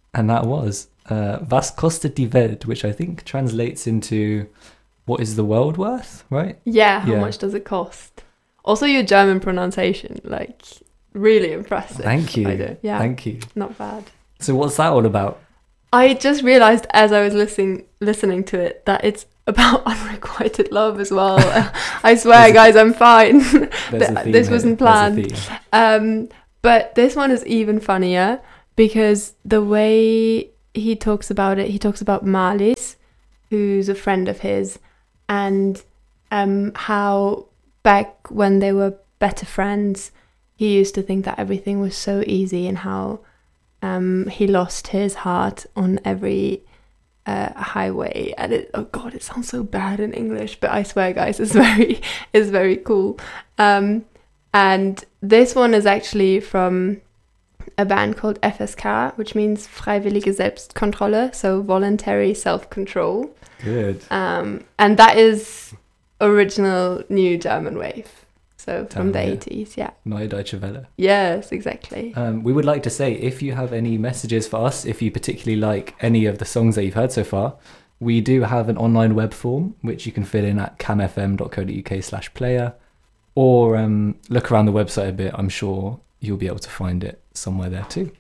And that was Was kostet die Welt, which I think translates into what is the world worth, right? Yeah, how much does it cost? Also, your German pronunciation, like, really impressive. Thank you. I do. Yeah, Thank you. not bad. So what's that all about? I just realised as I was listening to it that it's about unrequited love as well. I swear, guys, I'm fine. This wasn't planned. But this one is even funnier because the way he talks about it, he talks about Marlies, who's a friend of his, and how back when they were better friends, he used to think that everything was so easy, and how he lost his heart on every highway. And it sounds so bad in English, but I swear, guys, it's very cool. And this one is actually from a band called FSK, which means Freiwillige Selbstkontrolle, so voluntary self-control. Good. And that is original new German wave. So from the 80s, yeah. Neue Deutsche Welle. Yes, exactly. We would like to say, if you have any messages for us, if you particularly like any of the songs that you've heard so far, we do have an online web form, which you can fill in at camfm.co.uk/player, or look around the website a bit. I'm sure you'll be able to find it somewhere there too.